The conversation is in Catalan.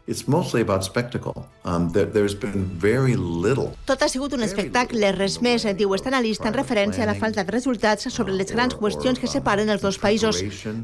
It's mostly about spectacle. There's been very little. Tot ha sigut un espectacle, res més, diu este analista en referència a la falta de resultats sobre les grans qüestions que separen els dos països.